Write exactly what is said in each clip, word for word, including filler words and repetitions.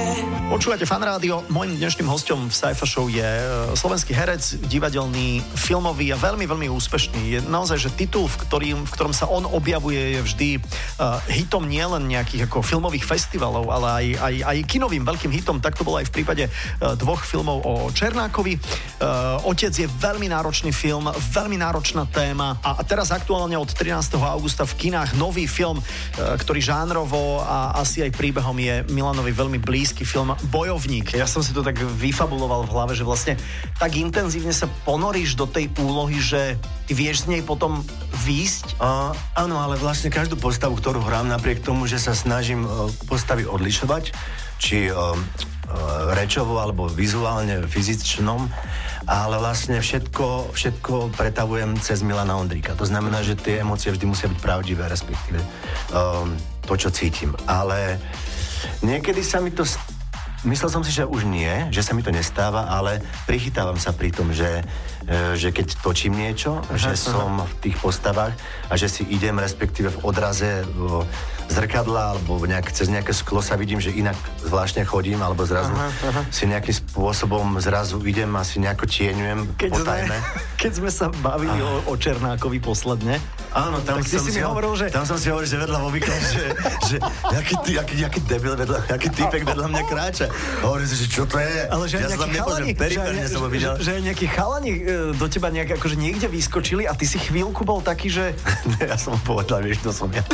Počúvate Fan Rádio. Mojím dnešným hosťom v Sci-Fi Show je slovenský herec, divadelný, filmový a veľmi, veľmi úspešný. Je naozaj, že titul, v, ktorým, v ktorom sa on objavuje, je vždy uh, hitom nielen nejakých ako filmových festivalov, ale aj, aj, aj kinovým veľkým hitom. Tak to bolo aj v prípade uh, dvoch filmov o Černákovi. Uh, Otec je veľmi náročný film, veľmi náročná téma a, a teraz aktuálne od trinásteho augusta v kinách nový film, uh, ktorý žánrovo a asi aj príbehom je Milanovi veľmi blízky film Bojovník. Ja som si to tak vyfabuloval v hlave, že vlastne tak intenzívne sa ponoríš do tej úlohy, že ty vieš z nej potom výjsť? Uh, áno, ale vlastne každú postavu, ktorú hrám, napriek tomu, že sa snažím uh, postavy odlišovať, či uh, uh, rečovo, alebo vizuálne, fyzičnom, ale vlastne všetko, všetko pretavujem cez Milana Ondríka. To znamená, že tie emócie vždy musia byť pravdivé, respektíve uh, to, čo cítim. Ale niekedy sa mi to... Myslel som si, že už nie, že sa mi to nestáva, ale prichytávam sa pri tom, že, že keď točím niečo, aha, že aha. som v tých postavách a že si idem, respektíve v odraze v zrkadla alebo nejak, cez nejaké sklo sa vidím, že inak zvláštne chodím, alebo zrazu aha, aha. si nejakým spôsobom zrazu idem a si nejako tieňujem keď potajme. Sme, keď sme sa bavili o, o Černákovi posledne, áno, tam tak som si, si mi hovoril, že... Tam som si hovoril, že vedľa vo výkon, že, že jaký, ty, jaký, jaký debil vedľa, jaký týpek vedľa mňa kráča. Hovorím si, že čo to je? Ale že ja aj nejakí chalani, že, som že, že aj nejakí chalani do teba nejak akože niekde vyskočili a ty si chvíľku bol taký, že... Ja som povedal, vieš, to som ja.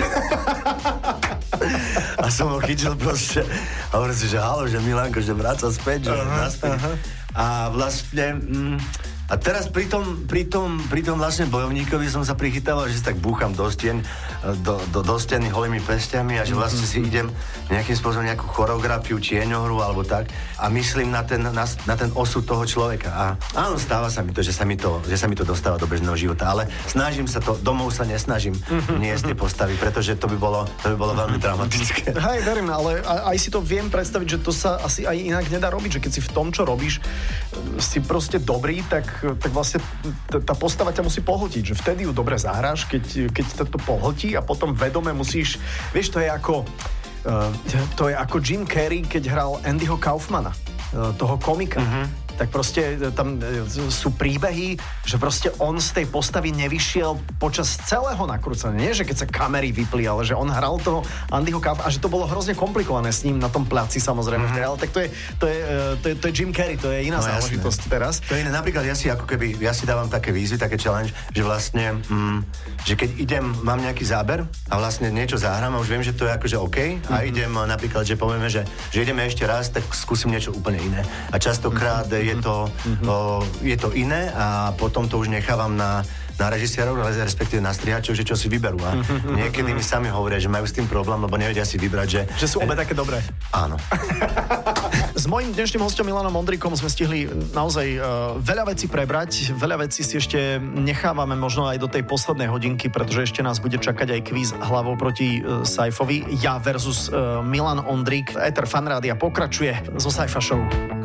A som ho chytil proste. A hovorím si, že halo, že Milanko, že vráca späť, že uh-huh, naspäť. Uh-huh. A vlastne... Mm, A teraz pri tom, pri, tom, pri tom vlastne bojovníkovi som sa prichytával, že si tak búcham do stien, do, do, do steny holými pestiami a že vlastne si idem nejakým spôsobom nejakú choreografiu, tieňohru alebo tak a myslím na ten, na, na ten osud toho človeka. A áno, stáva sa mi to, že sa mi to, že sa mi to dostáva do bežného života, ale snažím sa to, domov sa nesnažím niesť tie postavy, pretože to by bolo, to by bolo veľmi dramatické. Hej, verím, ale aj si to viem predstaviť, že to sa asi aj inak nedá robiť, že keď si v tom, čo robíš, si proste dobrý, tak tak vlastne t- tá postava ťa musí pohltiť, že vtedy ju dobre zahráš, keď, keď ťa to pohltí a potom vedome musíš, vieš, to je ako uh, to je ako Jim Carrey, keď hral Andyho Kaufmana, uh, toho komika. Mm-hmm. Tak proste tam sú príbehy, že proste on z tej postavy nevyšiel počas celého nakrúcania. Nie, že keď sa kamery vypli, ale že on hral toho Andyho Kaufmana a že to bolo hrozne komplikované s ním na tom placi, samozrejme. Mm-hmm. Ale tak to je, to, je, to, je, to je Jim Carrey, to je iná no, záležitosť teraz. To je iné. Napríklad ja si ako keby, ja si dávam také výzvy, také challenge, že vlastne, mm, že keď idem, mám nejaký záber a vlastne niečo zahrám a už viem, že to je akože OK a mm-hmm. idem napríklad, že povieme, že, že ideme ešte raz, tak skúsim niečo úplne iné. A častokrát mm-hmm. je to, mm-hmm. to, je to iné a potom to už nechávam na, na režisérov, respektíve na strihačov, že čo si vyberú. A niekedy mi sami hovoria, že majú s tým problém, lebo nevedia si vybrať, že... Že sú obe také dobré. Áno. S mojím dnešným hostom Milanom Ondríkom sme stihli naozaj uh, veľa vecí prebrať, veľa vecí si ešte nechávame možno aj do tej poslednej hodinky, pretože ešte nás bude čakať aj kvíz hlavou proti uh, Saifovi. Ja versus uh, Milan Ondrík. Éter Fan Rádia pokračuje zo Sci-Fi Show.